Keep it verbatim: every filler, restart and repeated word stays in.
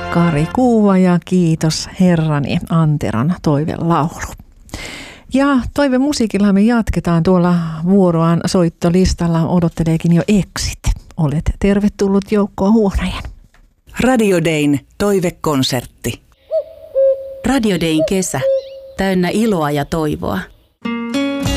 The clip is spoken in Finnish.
Kari Kuuva ja Kiitos Herrani, Anteran toivelaulu. Ja toivemusiikilla me jatketaan tuolla vuoroaan soittolistalla. Odotteleekin jo Exit. Olet tervetullut joukkoon Huonajan. Radio Dayn toivekonsertti. Radio Dayn kesä, täynnä iloa ja toivoa.